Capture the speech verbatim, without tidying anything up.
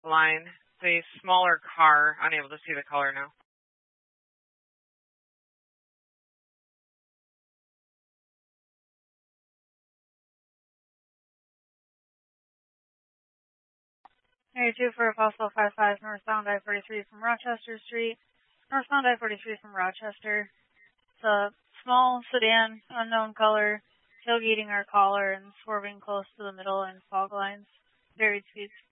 line. It's a smaller car. Unable to see the color now. Area two for Apostle five five, northbound I forty-three from Rochester Street. Northbound I forty-three from Rochester. It's a small sedan, unknown color, tailgating our caller and swerving close to the middle and fog lines. Varied speeds.